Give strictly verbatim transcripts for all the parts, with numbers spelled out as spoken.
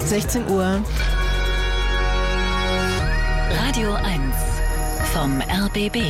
sechzehn Uhr. Radio eins vom R B B.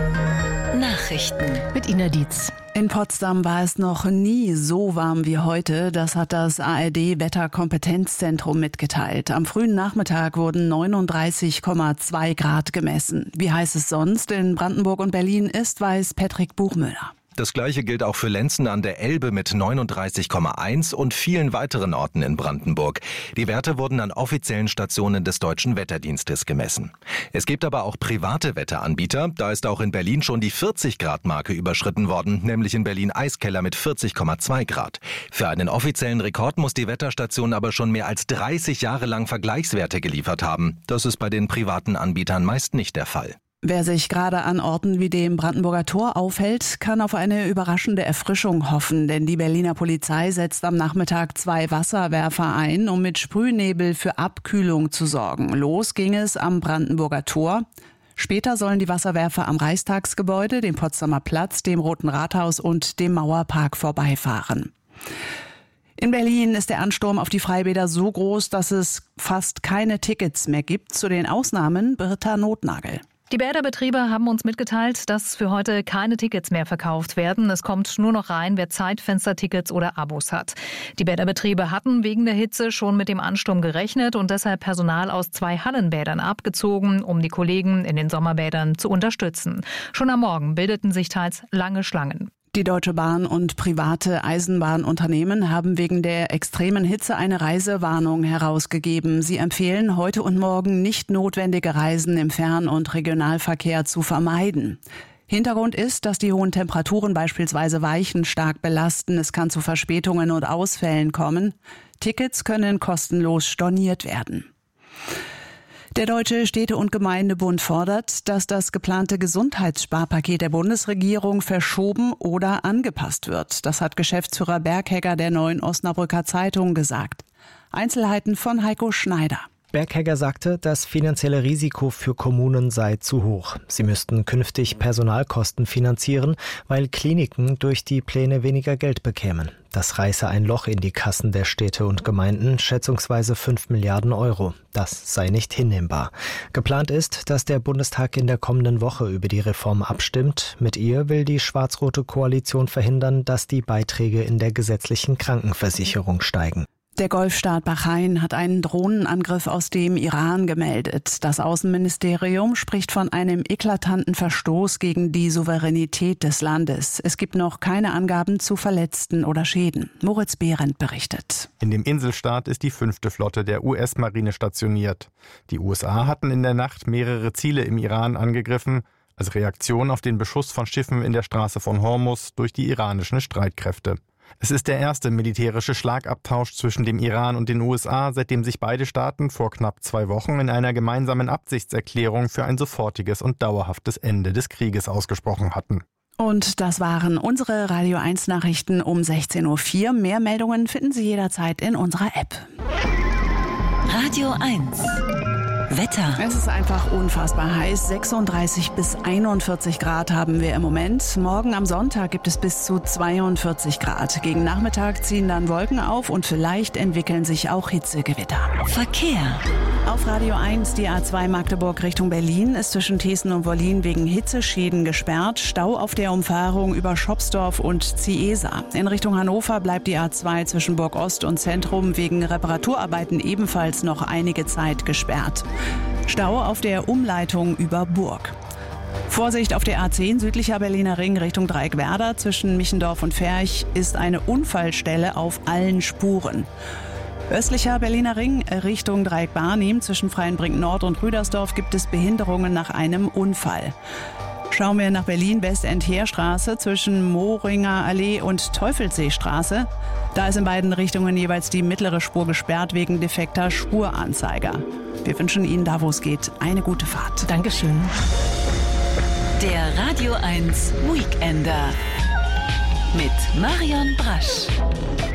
Nachrichten mit Ina Dietz. In Potsdam war es noch nie so warm wie heute. Das hat das A R D-Wetterkompetenzzentrum mitgeteilt. Am frühen Nachmittag wurden neununddreißig Komma zwei Grad gemessen. Wie heiß es sonst in Brandenburg und Berlin ist, weiß Patrick Buchmüller. Das Gleiche gilt auch für Lenzen an der Elbe mit neununddreißig Komma eins und vielen weiteren Orten in Brandenburg. Die Werte wurden an offiziellen Stationen des Deutschen Wetterdienstes gemessen. Es gibt aber auch private Wetteranbieter. Da ist auch in Berlin schon die vierzig Grad Marke überschritten worden, nämlich in Berlin Eiskeller mit vierzig Komma zwei Grad. Für einen offiziellen Rekord muss die Wetterstation aber schon mehr als dreißig Jahre lang Vergleichswerte geliefert haben. Das ist bei den privaten Anbietern meist nicht der Fall. Wer sich gerade an Orten wie dem Brandenburger Tor aufhält, kann auf eine überraschende Erfrischung hoffen, denn die Berliner Polizei setzt am Nachmittag zwei Wasserwerfer ein, um mit Sprühnebel für Abkühlung zu sorgen. Los ging es am Brandenburger Tor. Später sollen die Wasserwerfer am Reichstagsgebäude, dem Potsdamer Platz, dem Roten Rathaus und dem Mauerpark vorbeifahren. In Berlin ist der Ansturm auf die Freibäder so groß, dass es fast keine Tickets mehr gibt. Zu den Ausnahmen Britta Notnagel. Die Bäderbetriebe haben uns mitgeteilt, dass für heute keine Tickets mehr verkauft werden. Es kommt nur noch rein, wer Zeitfenstertickets oder Abos hat. Die Bäderbetriebe hatten wegen der Hitze schon mit dem Ansturm gerechnet und deshalb Personal aus zwei Hallenbädern abgezogen, um die Kollegen in den Sommerbädern zu unterstützen. Schon am Morgen bildeten sich teils lange Schlangen. Die Deutsche Bahn und private Eisenbahnunternehmen haben wegen der extremen Hitze eine Reisewarnung herausgegeben. Sie empfehlen, heute und morgen nicht notwendige Reisen im Fern- und Regionalverkehr zu vermeiden. Hintergrund ist, dass die hohen Temperaturen beispielsweise Weichen stark belasten. Es kann zu Verspätungen und Ausfällen kommen. Tickets können kostenlos storniert werden. Der Deutsche Städte- und Gemeindebund fordert, dass das geplante Gesundheitssparpaket der Bundesregierung verschoben oder angepasst wird. Das hat Geschäftsführer Berghegger der Neuen Osnabrücker Zeitung gesagt. Einzelheiten von Heiko Schneider. Berghegger sagte, das finanzielle Risiko für Kommunen sei zu hoch. Sie müssten künftig Personalkosten finanzieren, weil Kliniken durch die Pläne weniger Geld bekämen. Das reiße ein Loch in die Kassen der Städte und Gemeinden, schätzungsweise fünf Milliarden Euro. Das sei nicht hinnehmbar. Geplant ist, dass der Bundestag in der kommenden Woche über die Reform abstimmt. Mit ihr will die schwarz-rote Koalition verhindern, dass die Beiträge in der gesetzlichen Krankenversicherung steigen. Der Golfstaat Bahrain hat einen Drohnenangriff aus dem Iran gemeldet. Das Außenministerium spricht von einem eklatanten Verstoß gegen die Souveränität des Landes. Es gibt noch keine Angaben zu Verletzten oder Schäden. Moritz Behrendt berichtet. In dem Inselstaat ist die fünfte Flotte der U S-Marine stationiert. Die U S A hatten in der Nacht mehrere Ziele im Iran angegriffen, als Reaktion auf den Beschuss von Schiffen in der Straße von Hormuz durch die iranischen Streitkräfte. Es ist der erste militärische Schlagabtausch zwischen dem Iran und den U S A, seitdem sich beide Staaten vor knapp zwei Wochen in einer gemeinsamen Absichtserklärung für ein sofortiges und dauerhaftes Ende des Krieges ausgesprochen hatten. Und das waren unsere Radio eins Nachrichten um sechzehn Uhr vier. Mehr Meldungen finden Sie jederzeit in unserer App. Radio eins Wetter. Es ist einfach unfassbar heiß. sechsunddreißig bis einundvierzig Grad haben wir im Moment. Morgen am Sonntag gibt es bis zu zweiundvierzig Grad. Gegen Nachmittag ziehen dann Wolken auf und vielleicht entwickeln sich auch Hitzegewitter. Verkehr. Auf Radio eins, die A zwei Magdeburg Richtung Berlin ist zwischen Thesen und Wollin wegen Hitzeschäden gesperrt. Stau auf der Umfahrung über Schopsdorf und Ziesa. In Richtung Hannover bleibt die A zwei zwischen Burg Ost und Zentrum wegen Reparaturarbeiten ebenfalls noch einige Zeit gesperrt. Stau auf der Umleitung über Burg. Vorsicht auf der A zehn südlicher Berliner Ring Richtung Dreieckwerder. Zwischen Michendorf und Ferch ist eine Unfallstelle auf allen Spuren. Östlicher Berliner Ring Richtung Dreieck-Barnim zwischen Freienbrink Nord und Rüdersdorf gibt es Behinderungen nach einem Unfall. Schauen wir nach Berlin-West-End-Heerstraße zwischen Mohringer Allee und Teufelsseestraße. Da ist in beiden Richtungen jeweils die mittlere Spur gesperrt wegen defekter Spuranzeiger. Wir wünschen Ihnen da, wo es geht, eine gute Fahrt. Dankeschön. Der Radio eins Weekender mit Marion Brasch.